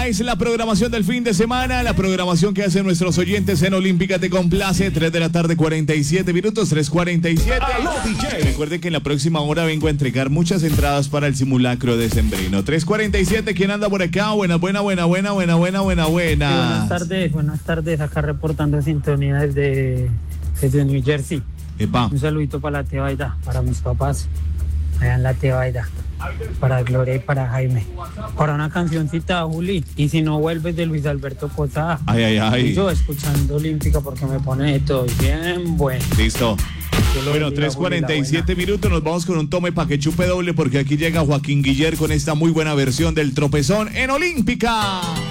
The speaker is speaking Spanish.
es la programación del fin de semana, la programación que hacen nuestros oyentes en Olímpica te complace. 3 de la tarde, 47 minutos, 3:47. Recuerden que en la próxima hora vengo a entregar muchas entradas para el simulacro de Sembrino. 3:47, ¿quién anda por acá? Buena. Buenas tardes, acá reportando sintonía desde New Jersey. Epa. Un saludito para la Tebaida, para mis papás, allá en la Tebaida, para Gloria y para Jaime, para una cancioncita, Juli, y si no vuelves, de Luis Alberto Posada. Ay. Yo escuchando Olímpica porque me pone de todo bien bueno. Listo. Bueno, 3:47 minutos, nos vamos con un tome pa' que chupe doble porque aquí llega Joaquín Guiller con esta muy buena versión del Tropezón en Olímpica.